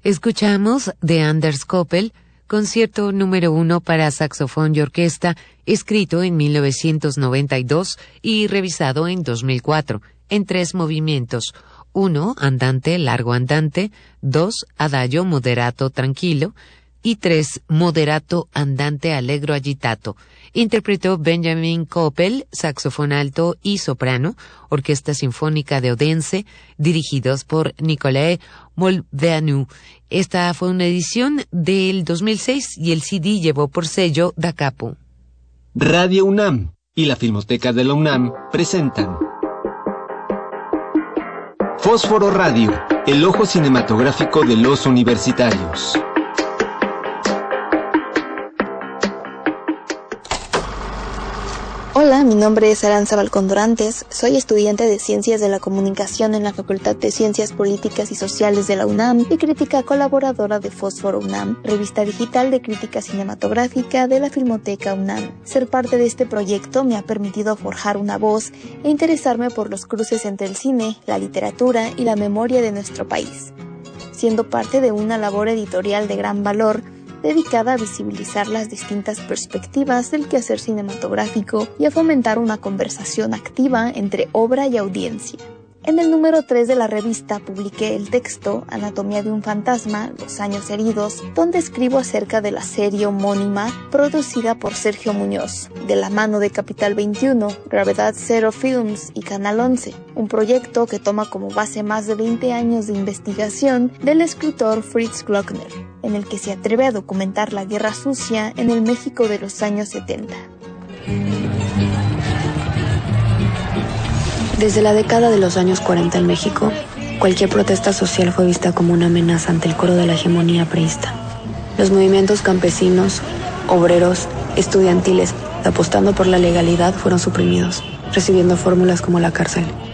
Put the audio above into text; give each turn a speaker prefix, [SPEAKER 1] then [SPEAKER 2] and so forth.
[SPEAKER 1] Escuchamos de Anders Koppel, concierto número 1 para saxofón y orquesta, escrito en 1992 y revisado en 2004, en 3 movimientos. 1, andante, largo andante, 2, adagio moderato tranquilo, y 3, moderato andante allegro agitato. Interpretó Benjamin Koppel, saxofón alto y soprano, Orquesta Sinfónica de Odense, dirigidos por Nicolas Molyneux. Esta fue una edición del 2006 y el CD llevó por sello Da Capo.
[SPEAKER 2] Radio UNAM y la Filmoteca de la UNAM presentan Fósforo Radio, el ojo cinematográfico de los universitarios.
[SPEAKER 3] Hola, mi nombre es Aranza Balcón Dorantes, soy estudiante de Ciencias de la Comunicación en la Facultad de Ciencias Políticas y Sociales de la UNAM y crítica colaboradora de Fósforo UNAM, revista digital de crítica cinematográfica de la Filmoteca UNAM. Ser parte de este proyecto me ha permitido forjar una voz e interesarme por los cruces entre el cine, la literatura y la memoria de nuestro país. Siendo parte de una labor editorial de gran valor, dedicada a visibilizar las distintas perspectivas del quehacer cinematográfico y a fomentar una conversación activa entre obra y audiencia. En el número 3 de la revista publiqué el texto Anatomía de un fantasma, Los años heridos, donde escribo acerca de la serie homónima producida por Sergio Muñoz, de la mano de Capital 21, Gravedad Zero Films y Canal 11, un proyecto que toma como base más de 20 años de investigación del escritor Fritz Glockner, en el que se atreve a documentar la guerra sucia en el México de los años 70.
[SPEAKER 4] Desde la década de los años 40 en México, cualquier protesta social fue vista como una amenaza ante el coro de la hegemonía priista. Los movimientos campesinos, obreros, estudiantiles, apostando por la legalidad, fueron suprimidos, recibiendo fórmulas como la cárcel.